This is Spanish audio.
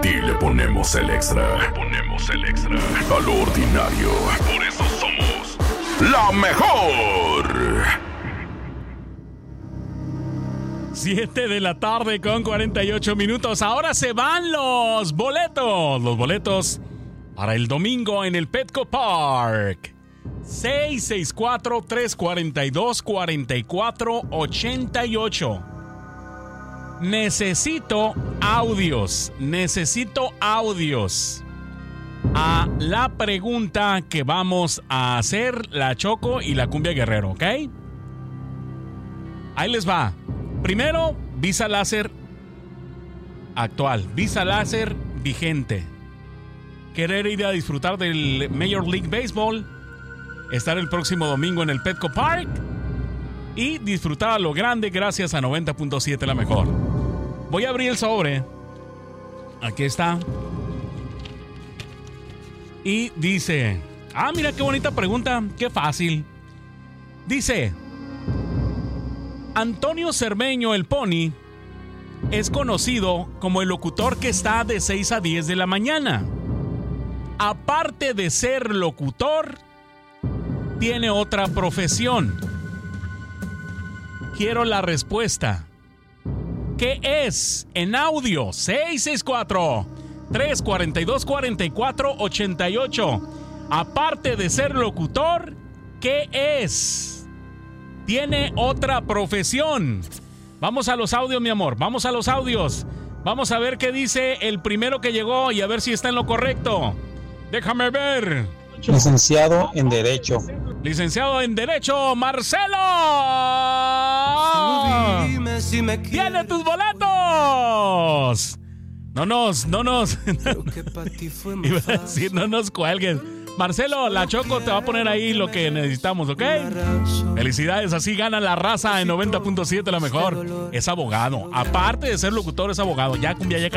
Aquí le ponemos el extra. A lo ordinario. Por eso somos la mejor. 7 de la tarde con 48 minutos. Ahora se van los boletos. Los boletos para el domingo en el Petco Park. 664-342-4488. Necesito audios a la pregunta que vamos a hacer la Choco y la Cumbia Guerrero, ¿ok? Ahí les va. Primero, visa láser actual, visa láser vigente. Querer ir a disfrutar del Major League Baseball, estar el próximo domingo en el Petco Park y disfrutar a lo grande gracias a 90.7 la mejor. Voy a abrir el sobre. Aquí está. Y dice... mira qué bonita pregunta, qué fácil. Dice... Antonio Cermeño, el Pony, es conocido como el locutor que está de 6 a 10 de la mañana. Aparte de ser locutor, tiene otra profesión. Quiero la respuesta. ¿Qué es? En audio, 664-342-4488. Aparte de ser locutor, ¿qué es? Tiene otra profesión. Vamos a los audios, mi amor. Vamos a los audios. Vamos a ver qué dice el primero que llegó y a ver si está en lo correcto. Déjame ver. Licenciado en Derecho. Licenciado en Derecho, Marcelo. ¡Tiene tus boletos! No nos iba a decir, no nos cuelgues. Marcelo, la Choco te va a poner ahí lo que necesitamos, ¿ok? Felicidades, así gana la raza en 90.7 la mejor. Es abogado. Aparte de ser locutor, es abogado. Ya, cumbia, ya